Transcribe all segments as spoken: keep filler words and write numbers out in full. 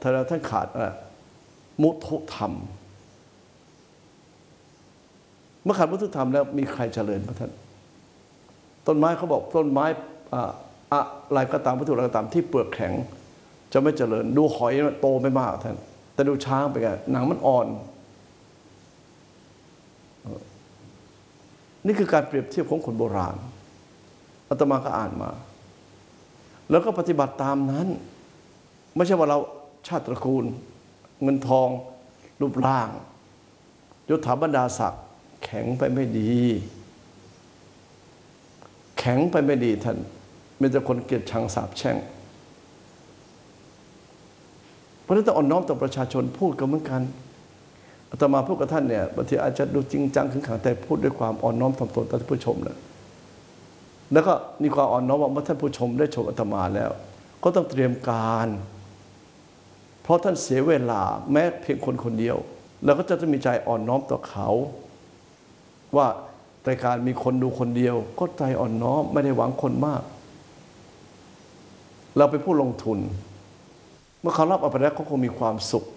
ท่านท่านขาดมุทุธรรมเมื่อขาดมุทุธรรมแล้วมีใครเจริญพระท่านต้นไม้เขาบอกต้นไม้อะไรก็ตามวัตถุอะไรก็ตามที่เปลือกแข็งจะไม่เจริญดูหอยโตไม่มากท่านแต่ดูช้างไปไงหนังมันอ่อนนี่คือการเปรียบเทียบของคนโบราณอาตมาก็อ่านมาแล้วก็ปฏิบัติตามนั้นไม่ใช่ว่าเราชาติตระกูลเงินทองรูปร่างยศถาบรรดาศักดิ์แข็งไปไม่ดีแข็งไปไม่ดีท่านมีแต่คนเกลียดชังสาปแช่งเพราะฉะนั้นต้องอ่อนน้อมต่อประชาชนพูดกันเหมือนกันอาตมาพูดกับท่านเนี่ยบางทีอาจจะดูจริงจังขึงขังแต่พูดด้วยความอ่อนน้อมถ่อมตนต่อท่านผู้ชมนะแล้วก็มีความอ่อนน้อมว่าเมื่อท่านผู้ชมได้ชมอาตมาแล้วก็ต้องเตรียมการเพราะท่านเสียเวลาแม้เพียงคนคนเดียวแล้วก็จะต้องมีใจอ่อนน้อมต่อเขาว่ารายการมีคนดูคนเดียวก็ใจอ่อนน้อมไม่ได้หวังคนมากเราไปผู้ลงทุนเมื่อเขารับเอาไปแล้วเขาคงมีความสุข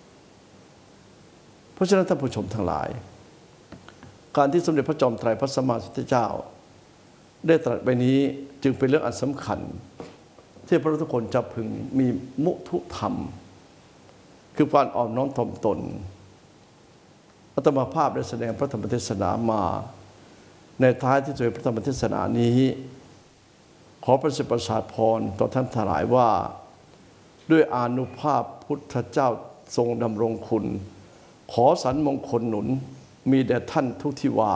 เพราะฉะนั้นท่านผู้ชมทั้งหลายการที่สมเด็จพระจอมไตรพระสัมมาสัมพุทธเจ้าได้ตรัสไปนี้จึงเป็นเรื่องอันสำคัญที่พระทุกคนจะพึงมีมุทุธรรมคือการอ่อนน้อมถ่อมตนอาตมาภาพได้แสดงพระธรรมเทศนามาในท้ายที่จะเป็นพระธรรมเทศนานี้ขอประสิทธิ์ประสาทพรต่อท่านทั้งหลายว่าด้วยอานุภาพพุทธเจ้าทรงดำรงคุณขอสันมงคลหนุนมีแด่ท่านทุกทิวา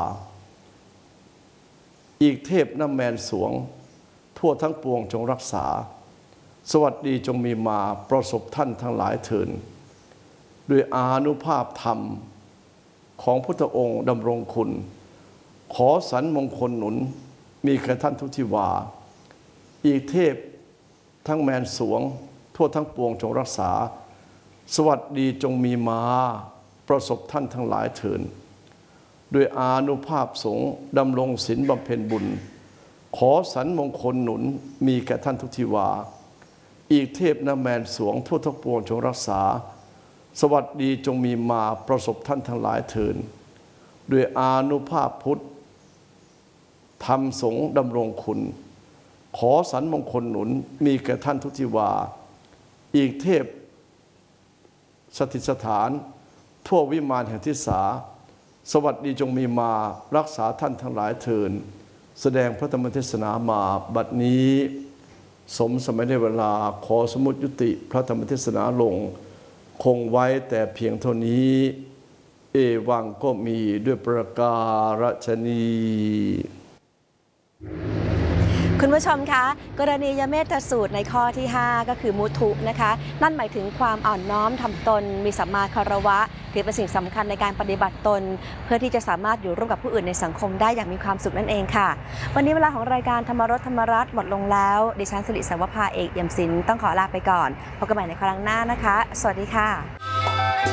อีกเทพน้ำแมนสวงทั่วทั้งปวงจงรักษาสวัสดีจงมีมาประสบท่านทั้งหลายเถิดด้วยอานุภาพธรรมของพุทธองค์ดำรงคุณขอสันมงคลหนุนมีแก่ท่านทุกทิวาอีกเทพทั้งแมนสวงทั่วทั้งปวงจงรักษาสวัสดีจงมีมาประสบท่านทั้งหลายเถิดด้วยอานุภาพสงฆ์ดำรงศีลบำเพ็ญบุญขอสันมงคลหนุนมีแก่ท่านทุกทิวาอีกเทพนาแมนสวงทั่วทั้งปวงจงรักษาสวัสดีจงมีมาประสบท่านทั้งหลายเถิดด้วยอานุภาพพุทธธรรมสงฆ์ดำรงคุณขอสันมงคลหนุนมีแก่ท่านทุกทิวาอีกเทพสถิตสถานทั่ววิมานแห่งทิศาสวัสดีจงมีมารักษาท่านทั้งหลายเถิดแสดงพระธรรมเทศนามาบัดนี้สมสมัยในเวลาขอสมุติยุติพระธรรมเทศนาลงคงไว้แต่เพียงเท่านี้เอวังก็มีด้วยประการฉนี้คุณผู้ชมคะกรณียเมตสูตรในข้อที่ห้าก็คือมุทุนะคะนั่นหมายถึงความอ่อนน้อมถ่อมตนมีสัมมาคารวะถือเป็นสิ่งสำคัญในการปฏิบัติตนเพื่อที่จะสามารถอยู่ร่วมกับผู้อื่นในสังคมได้อย่างมีความสุขนั่นเองค่ะวันนี้เวลาของรายการธรรมรสธรรมรัตน์หมดลงแล้วดิฉันสิริสังวภาเอกเอี่ยมศิลป์ต้องขอลาไปก่อนพบกันใหม่ในครั้งหน้านะคะสวัสดีค่ะ